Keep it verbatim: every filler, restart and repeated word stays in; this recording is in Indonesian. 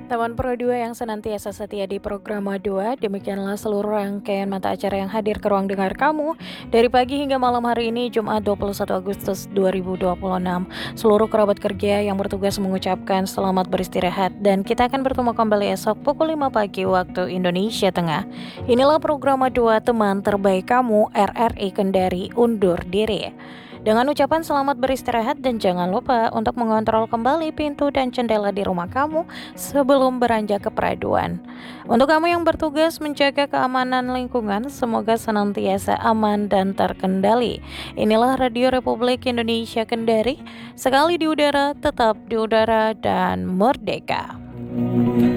Teman Pro dua yang senantiasa setia di program dua, demikianlah seluruh rangkaian mata acara yang hadir ke ruang dengar kamu dari pagi hingga malam hari ini Jumat dua puluh satu Agustus dua ribu dua puluh enam. Seluruh kerabat kerja yang bertugas mengucapkan selamat beristirahat dan kita akan bertemu kembali esok pukul lima pagi waktu Indonesia Tengah. Inilah program dua teman terbaik kamu R R I Kendari undur diri. Dengan ucapan selamat beristirahat dan jangan lupa untuk mengontrol kembali pintu dan jendela di rumah kamu sebelum beranjak ke peraduan. Untuk kamu yang bertugas menjaga keamanan lingkungan, semoga senantiasa aman dan terkendali. Inilah Radio Republik Indonesia Kendari, sekali di udara, tetap di udara dan merdeka.